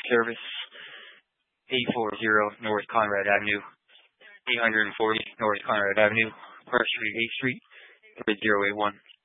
service, 840 North Conrad Avenue, 840 North Conrad Avenue, Park Street, 8th Street, 3081.